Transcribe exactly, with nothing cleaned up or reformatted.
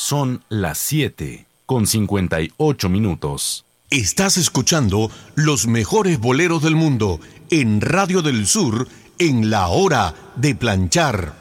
Son las siete con cincuenta y ocho minutos. Estás escuchando los mejores boleros del mundo en Radio del Sur en La Hora de Planchar.